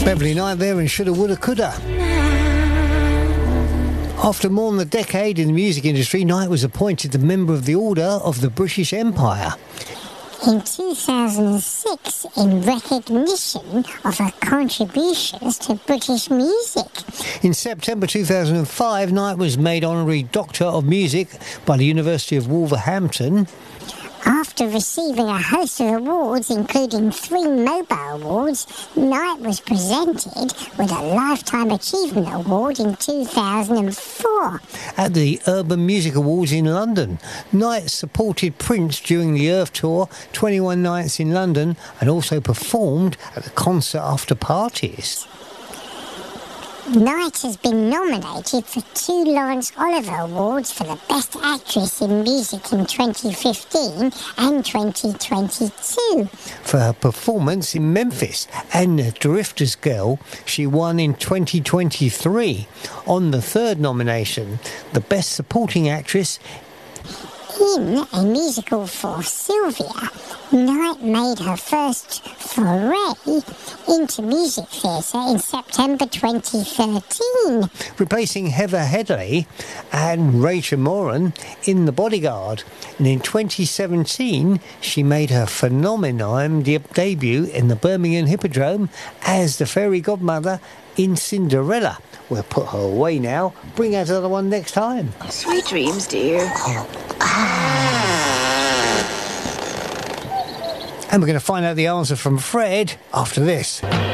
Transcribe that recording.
Beverly Knight there and Shoulda, Woulda, Coulda. After more than a decade in the music industry, Knight was appointed a member of the Order of the British Empire. In 2006, in recognition of her contributions to British music. In September 2005, Knight was made Honorary Doctor of Music by the University of Wolverhampton. After receiving a host of awards, including 3 Mobile Awards, Knight was presented with a Lifetime Achievement Award in 2004. At the Urban Music Awards in London, Knight supported Prince during the Earth Tour, 21 nights in London, and also performed at the concert after parties. Knight has been nominated for 2 Laurence Olivier Awards for the Best Actress in Music in 2015 and 2022. For her performance in Memphis and The Drifter's Girl, she won in 2023. On the 3rd nomination, the Best Supporting Actress. In a musical for Sylvia, Knight made her first foray into music theatre in September 2013. Replacing Heather Headley and Rachel Moran in The Bodyguard. And in 2017, she made her phenomenon debut in the Birmingham Hippodrome as the fairy godmother in Cinderella. We'll put her away now. Bring out another one next time. Sweet dreams, dear. And we're going to find out the answer from Fred after this.